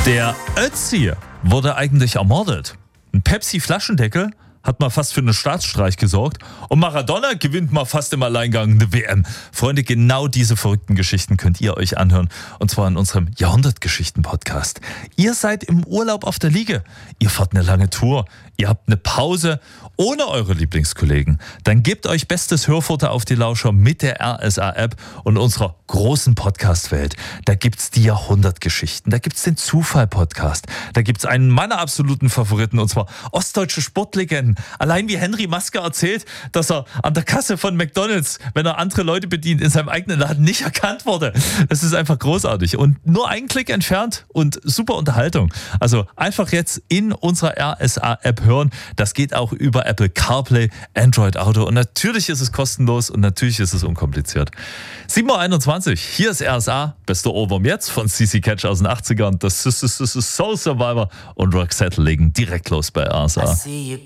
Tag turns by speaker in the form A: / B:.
A: Der Ötzi wurde eigentlich ermordet. Ein Pepsi-Flaschendeckel hat mal fast für einen Staatsstreich gesorgt und Maradona gewinnt mal fast im Alleingang eine WM. Freunde, genau diese verrückten Geschichten könnt ihr euch anhören und zwar in unserem Jahrhundertgeschichten-Podcast. Ihr seid im Urlaub auf der Liege, ihr fahrt eine lange Tour, ihr habt eine Pause ohne eure Lieblingskollegen. Dann gebt euch bestes Hörfutter auf die Lauscher mit der RSA-App und unserer großen Podcast-Welt. Da gibt's die Jahrhundertgeschichten, da gibt's den Zufall-Podcast, da gibt's einen meiner absoluten Favoriten und zwar ostdeutsche Sportlegenden. Allein wie Henry Maske erzählt, dass er an der Kasse von McDonald's, wenn er andere Leute bedient, in seinem eigenen Laden nicht erkannt wurde. Das ist einfach großartig und nur einen Klick entfernt und super Unterhaltung. Also einfach jetzt in unserer RSA-App hören. Das geht auch über Apple CarPlay, Android Auto und natürlich ist es kostenlos und natürlich ist es unkompliziert. 7.21 Uhr, hier ist RSA, bester Ohrwurm jetzt von CC Catch aus den 80ern. Das ist Soul Survivor und Roxette legen direkt los bei RSA.